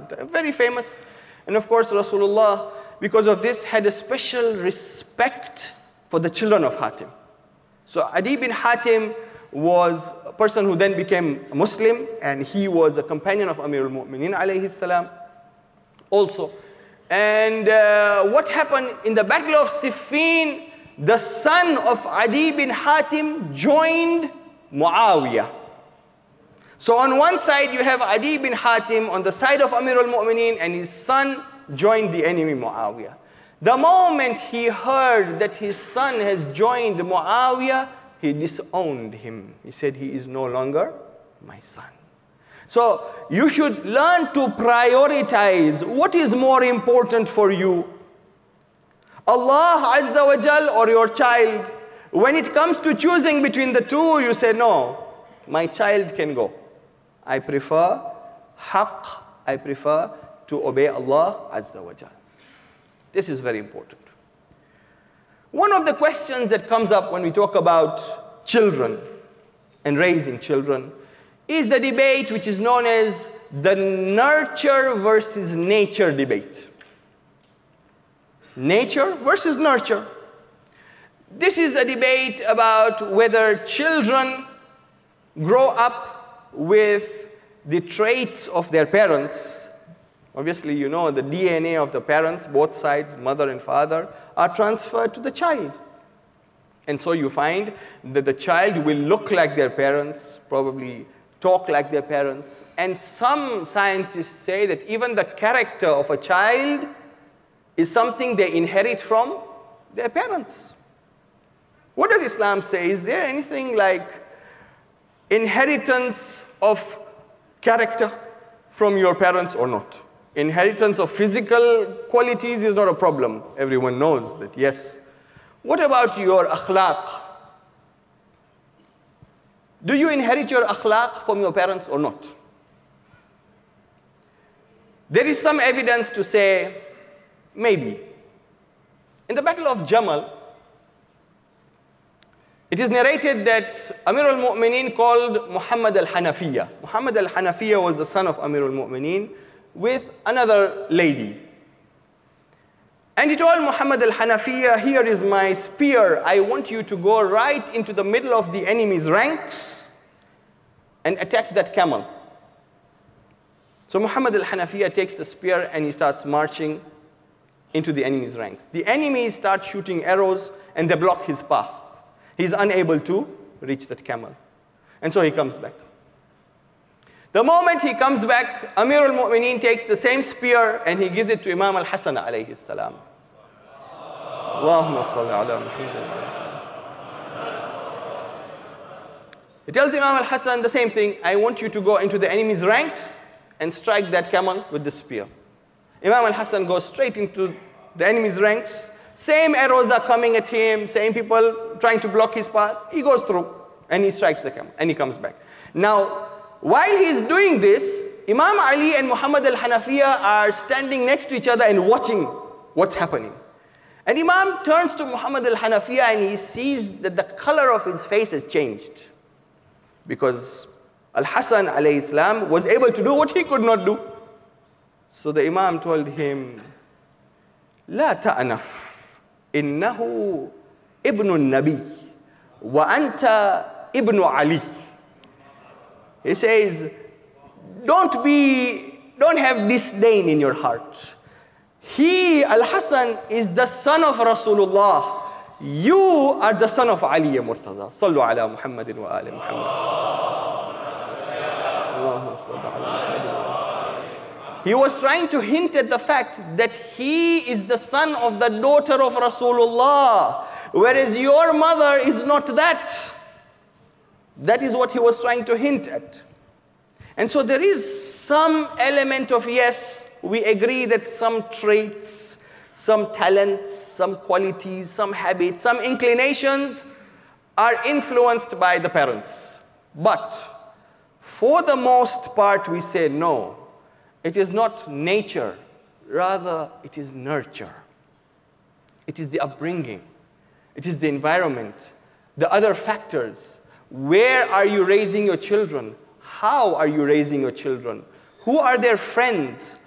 very famous. And of course, Rasulullah, because of this, had a special respect for the children of Hatim. So Adi bin Hatim was a person who then became a Muslim, and he was a companion of Amir al-Mu'mineen alayhi salam also. And what happened in the Battle of Siffin, the son of Adi bin Hatim joined Muawiyah. So on one side you have Adi bin Hatim on the side of Amir al-Mu'mineen, and his son joined the enemy Muawiyah. The moment he heard that his son has joined Muawiyah, he disowned him. He said, he is no longer my son. So you should learn to prioritize what is more important for you. Allah Azza wa Jal or your child. When it comes to choosing between the two, you say, no, my child can go. I prefer haqq, I prefer to obey Allah Azza wa Jal. This is very important. One of the questions that comes up when we talk about children and raising children is the debate which is known as the nurture versus nature debate. Nature versus nurture. This is a debate about whether children grow up with the traits of their parents. Obviously, you know the DNA of the parents, both sides, mother and father, are transferred to the child. And so you find that the child will look like their parents, probably talk like their parents. And some scientists say that even the character of a child is something they inherit from their parents. What does Islam say? Is there anything like inheritance of character from your parents or not? Inheritance of physical qualities is not a problem. Everyone knows that, yes. What about your akhlaq? Do you inherit your akhlaq from your parents or not? There is some evidence to say, maybe. In the Battle of Jamal, it is narrated that Amir al-Mu'mineen called Muhammad al-Hanafiya. Muhammad al-Hanafiya was the son of Amir al-Mu'mineen with another lady. And he told Muhammad al-Hanafiya, here is my spear. I want you to go right into the middle of the enemy's ranks and attack that camel. So Muhammad al-Hanafiya takes the spear and he starts marching into the enemy's ranks. The enemies start shooting arrows and they block his path. He's unable to reach that camel. And so he comes back. The moment he comes back, Amir al-Mu'mineen takes the same spear and he gives it to Imam al-Hasan alayhi salam. Allahumma salli ala Muhammad. He tells Imam al-Hasan the same thing. I want you to go into the enemy's ranks and strike that camel with the spear. Imam al-Hasan goes straight into the enemy's ranks. Same arrows are coming at him, same people trying to block his path. He goes through and he strikes the camel and he comes back. Now, while he's doing this, Imam Ali and Muhammad al-Hanafiya are standing next to each other and watching what's happening. And Imam turns to Muhammad al-Hanafiya and he sees that the color of his face has changed. Because Al-Hasan alayhi salam was able to do what he could not do. So the Imam told him, لا تأنف إنه ابن النبي وأنت ابن علي. He says, don't have disdain in your heart. He, Al-Hasan, is the son of Rasulullah. You are the son of Ali Murtaza. Sallu ala Muhammadin wa ali Muhammad. He was trying to hint at the fact that he is the son of the daughter of Rasulullah, whereas your mother is not that. That is what he was trying to hint at. And so there is some element of, yes, we agree that some traits, some talents, some qualities, some habits, some inclinations are influenced by the parents. But for the most part, we say no. It is not nature, rather it is nurture. It is the upbringing. It is the environment, the other factors. Where are you raising your children? How are you raising your children? Who are their friends?